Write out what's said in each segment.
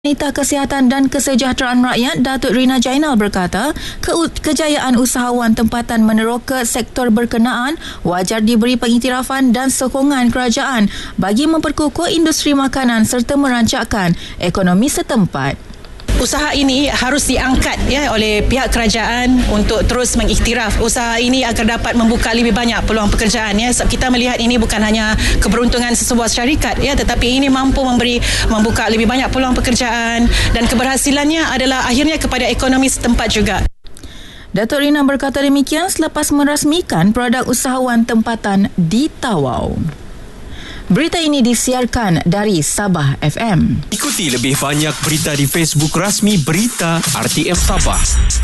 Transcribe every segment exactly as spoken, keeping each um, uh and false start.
Wanita Kesihatan dan Kesejahteraan Rakyat Datuk Rina Jainal berkata, ke- kejayaan usahawan tempatan meneroka sektor berkenaan wajar diberi pengiktirafan dan sokongan kerajaan bagi memperkukuh industri makanan serta merancangkan ekonomi setempat. Usaha ini harus diangkat ya oleh pihak kerajaan untuk terus mengiktiraf usaha ini agar dapat membuka lebih banyak peluang pekerjaan ya. Sebab kita melihat ini bukan hanya keberuntungan sesebuah syarikat ya, tetapi ini mampu memberi membuka lebih banyak peluang pekerjaan dan keberhasilannya adalah akhirnya kepada ekonomi setempat juga. Datuk Rina berkata demikian selepas merasmikan produk usahawan tempatan di Tawau. Berita ini disiarkan dari Sabah F M. Ikuti lebih banyak berita di Facebook rasmi Berita R T M Sabah.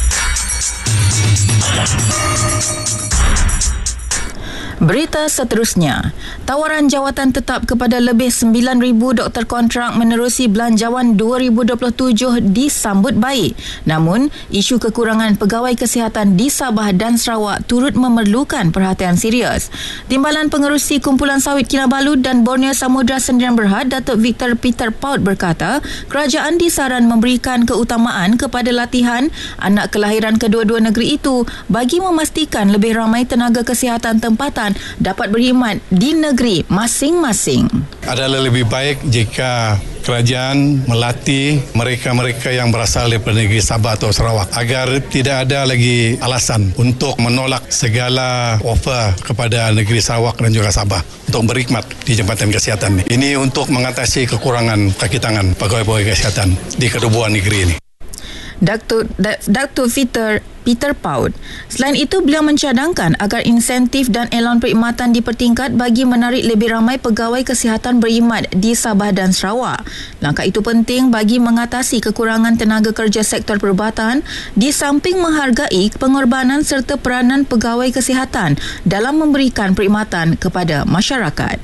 Berita seterusnya, tawaran jawatan tetap kepada lebih sembilan ribu doktor kontrak menerusi Belanjawan dua ribu dua puluh tujuh disambut baik. Namun, isu kekurangan pegawai kesihatan di Sabah dan Sarawak turut memerlukan perhatian serius. Timbalan Pengerusi Kumpulan Sawit Kinabalu dan Borneo Samudra Sendirian Berhad, Datuk Victor Peter Paut berkata, kerajaan disaran memberikan keutamaan kepada latihan anak kelahiran kedua-dua negeri itu bagi memastikan lebih ramai tenaga kesihatan tempatan dapat berkhidmat di negeri masing-masing. Adalah lebih baik jika kerajaan melatih mereka-mereka yang berasal daripada negeri Sabah atau Sarawak agar tidak ada lagi alasan untuk menolak segala offer kepada negeri Sarawak dan juga Sabah untuk berkhidmat di Jabatan Kesihatan ini. Ini untuk mengatasi kekurangan kaki tangan pegawai-pegawai kesihatan di kedua negeri ini. Datuk Datuk Peter Peter Paut. Selain itu, beliau mencadangkan agar insentif dan elon perkhidmatan dipertingkat bagi menarik lebih ramai pegawai kesihatan berkhidmat di Sabah dan Sarawak. Langkah itu penting bagi mengatasi kekurangan tenaga kerja sektor perubatan di samping menghargai pengorbanan serta peranan pegawai kesihatan dalam memberikan perkhidmatan kepada masyarakat.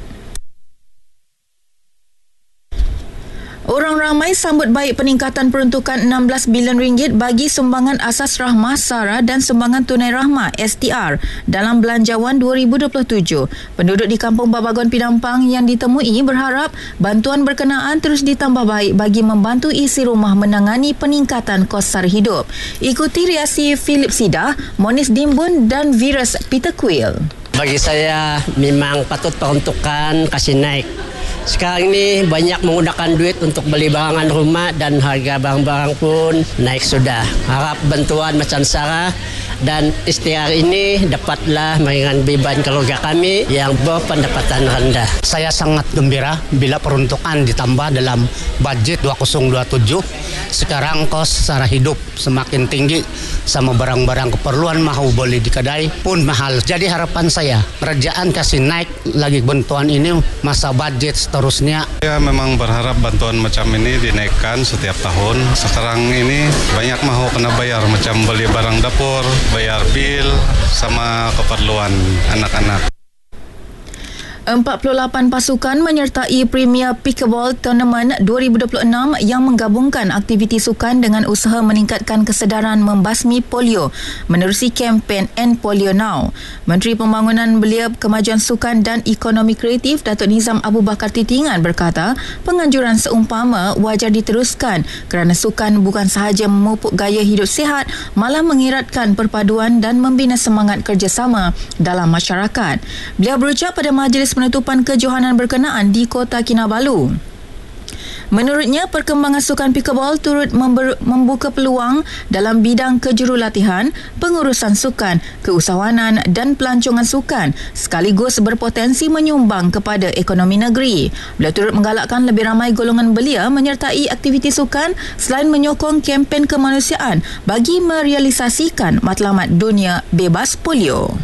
Orang ramai sambut baik peningkatan peruntukan enam belas bilion ringgit bagi sumbangan asas rahmah SARA dan sumbangan tunai rahmah S T R dalam Belanjawan dua ribu dua puluh tujuh. Penduduk di Kampung Babagon Pinampang yang ditemui berharap bantuan berkenaan terus ditambah baik bagi membantu isi rumah menangani peningkatan kos sara hidup. Ikuti reaksi Philip Sidah, Monis Dimbun dan Virus Peter Quill. Bagi saya memang patut peruntukan kasih naik. Sekarang ini banyak menggunakan duit untuk beli barangan rumah dan harga barang-barang pun naik sudah. Harap bantuan macam SARA dan S T R ini dapatlah meringankan beban keluarga kami yang berpendapatan rendah. Saya sangat gembira bila peruntukan ditambah dalam budget dua ribu dua puluh tujuh. Sekarang kos sara hidup semakin tinggi sama barang-barang keperluan mahu beli di kedai pun mahal. Jadi harapan saya kerajaan kasih naik lagi bantuan ini masa budget seterusnya. Saya memang berharap bantuan macam ini dinaikkan setiap tahun. Sekarang ini banyak mahu kena bayar macam beli barang dapur, bayar bil sama keperluan anak-anak. empat puluh lapan pasukan menyertai Premier Pickleball Tournament dua ribu dua puluh enam yang menggabungkan aktiviti sukan dengan usaha meningkatkan kesedaran membasmi polio menerusi kempen End Polio Now. Menteri Pembangunan Belia, Kemajuan Sukan dan Ekonomi Kreatif Datuk Nizam Abu Bakar Titingan berkata, penganjuran seumpama wajar diteruskan kerana sukan bukan sahaja memupuk gaya hidup sihat, malah mengeratkan perpaduan dan membina semangat kerjasama dalam masyarakat. Beliau berucap pada majlis penutupan kejohanan berkenaan di Kota Kinabalu. Menurutnya, perkembangan sukan pickleball turut member, membuka peluang dalam bidang kejurulatihan, pengurusan sukan, keusahawanan dan pelancongan sukan sekaligus berpotensi menyumbang kepada ekonomi negeri. Beliau turut menggalakkan lebih ramai golongan belia menyertai aktiviti sukan selain menyokong kempen kemanusiaan bagi merealisasikan matlamat dunia bebas polio.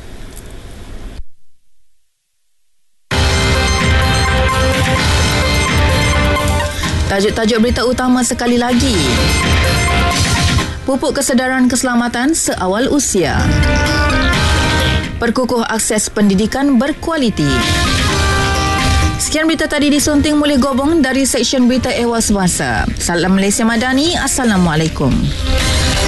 Tajuk-tajuk berita utama sekali lagi. Pupuk kesedaran keselamatan seawal usia. Perkukuh akses pendidikan berkualiti. Sekian berita tadi disunting oleh Gobong dari Seksyen Berita Ehwal Semasa. Salam Malaysia Madani. Assalamualaikum.